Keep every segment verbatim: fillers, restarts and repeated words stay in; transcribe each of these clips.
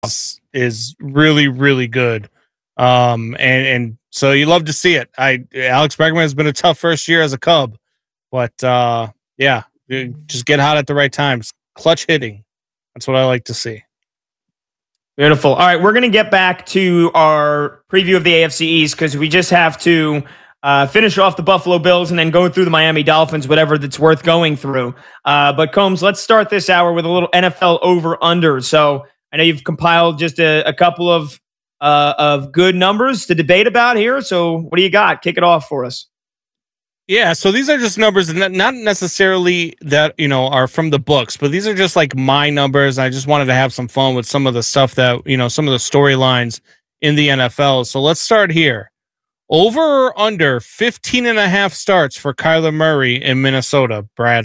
is really, really good. Um, and, and so you love to see it. I Alex Bregman has been a tough first year as a Cub, but uh, yeah, just get hot at the right times. Clutch hitting. That's what I like to see. Beautiful. All right, we're going to get back to our preview of the A F C East because we just have to uh, finish off the Buffalo Bills and then go through the Miami Dolphins, whatever that's worth going through. Uh, but Combs, let's start this hour with a little N F L over-under. So I know you've compiled just a, a couple of uh, of good numbers to debate about here. So what do you got? Kick it off for us. Yeah, so these are just numbers, not necessarily that, you know, are from the books, but these are just like my numbers. I just wanted to have some fun with some of the stuff that, you know, some of the storylines in the N F L. So let's start here. Over or under fifteen and a half starts for Kyler Murray in Minnesota, Brad?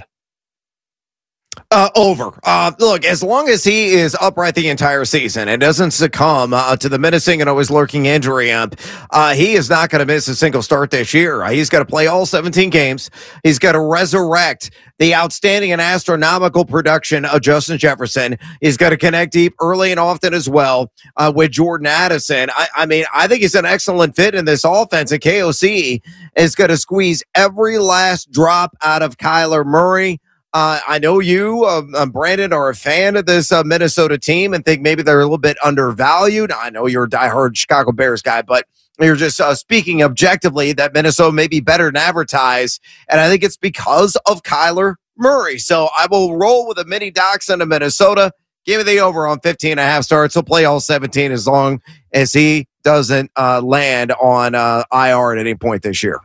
Uh, over. Uh, look, as long as he is upright the entire season and doesn't succumb uh, to the menacing and always lurking injury ump, uh, he is not going to miss a single start this year. Uh, he's got to play all seventeen games. He's got to resurrect the outstanding and astronomical production of Justin Jefferson. He's got to connect deep early and often as well uh, with Jordan Addison. I, I mean, I think he's an excellent fit in this offense, and K O C is going to squeeze every last drop out of Kyler Murray. Uh, I know you, um, um, Brandon, are a fan of this uh, Minnesota team and think maybe they're a little bit undervalued. I know you're a diehard Chicago Bears guy, but you're just uh, speaking objectively that Minnesota may be better than advertised, and I think it's because of Kyler Murray. So I will roll with a mini Dachshund of Minnesota. Give me the over on fifteen and a half starts. He'll play all seventeen as long as he doesn't uh, land on uh, I R at any point this year.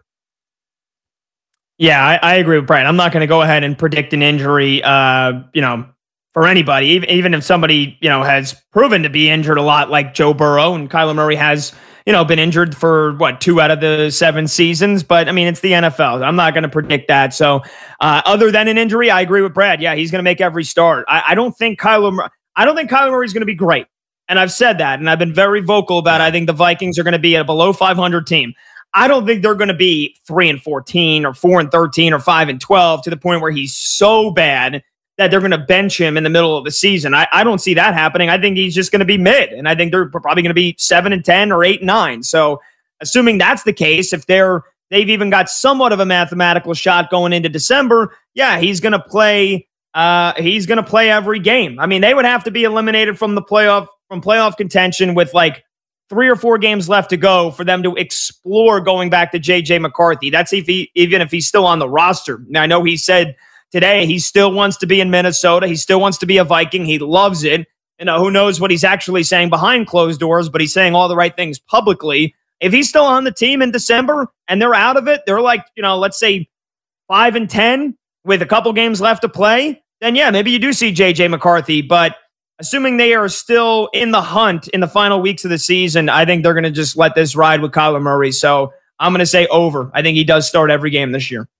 Yeah, I, I agree with Brian. I'm not going to go ahead and predict an injury, uh, you know, for anybody, even, even if somebody, you know, has proven to be injured a lot like Joe Burrow, and Kyler Murray has, you know, been injured for, what, two out of the seven seasons. But, I mean, it's the N F L. I'm not going to predict that. So, uh, other than an injury, I agree with Brad. Yeah, he's going to make every start. I, I don't think Kyler I don't think Kyler Murray is going to be great. And I've said that, and I've been very vocal about it. I think the Vikings are going to be a below five hundred team. I don't think they're going to be three and fourteen or four and thirteen or five and twelve to the point where he's so bad that they're going to bench him in the middle of the season. I, I don't see that happening. I think he's just going to be mid, and I think they're probably going to be seven and ten or eight and nine. So, assuming that's the case, if they're they've even got somewhat of a mathematical shot going into December, yeah, he's going to play. Uh, he's going to play every game. I mean, they would have to be eliminated from the playoff from playoff contention with like three or four games left to go for them to explore going back to J J McCarthy. That's if he, even if he's still on the roster. Now, I know he said today he still wants to be in Minnesota. He still wants to be a Viking. He loves it. You know, who knows what he's actually saying behind closed doors, but he's saying all the right things publicly. If he's still on the team in December and they're out of it, they're like, you know, let's say five and ten with a couple games left to play, then yeah, maybe you do see J J McCarthy. But assuming they are still in the hunt in the final weeks of the season, I think they're going to just let this ride with Kyler Murray. So I'm going to say over. I think he does start every game this year.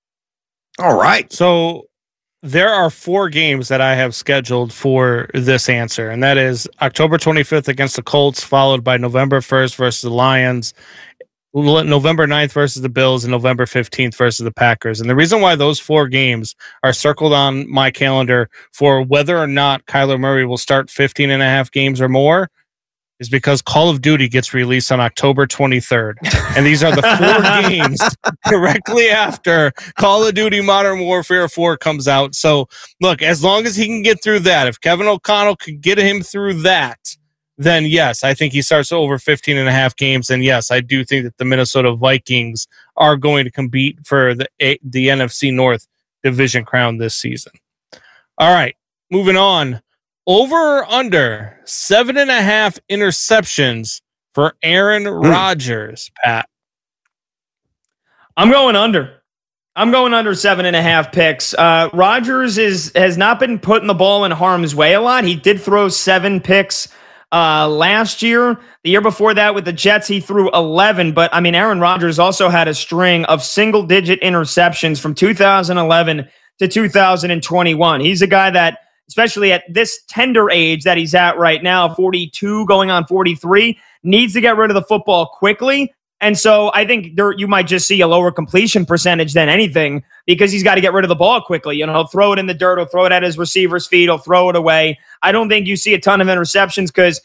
All right. So there are four games that I have scheduled for this answer, and that is October twenty-fifth against the Colts, followed by November first versus the Lions, November ninth versus the Bills, and November fifteenth versus the Packers. And the reason why those four games are circled on my calendar for whether or not Kyler Murray will start fifteen and a half games or more is because Call of Duty gets released on October twenty-third. And these are the four games directly after Call of Duty Modern Warfare four comes out. So, look, as long as he can get through that, if Kevin O'Connell could get him through that, then yes, I think he starts over fifteen and a half games. And yes, I do think that the Minnesota Vikings are going to compete for the the N F C North division crown this season. All right, moving on. Over or under seven and a half interceptions for Aaron mm. Rodgers, Pat? I'm going under. I'm going under seven and a half picks. Uh, Rodgers is has not been putting the ball in harm's way a lot. He did throw seven picks uh, last year. The year before that with the Jets, he threw eleven. But, I mean, Aaron Rodgers also had a string of single-digit interceptions from two thousand eleven to two thousand twenty-one. He's a guy that, especially at this tender age that he's at right now, forty-two going on forty-three, needs to get rid of the football quickly. And so I think there you might just see a lower completion percentage than anything because he's got to get rid of the ball quickly. You know, he'll throw it in the dirt, he'll throw it at his receiver's feet, he'll throw it away. I don't think you see a ton of interceptions because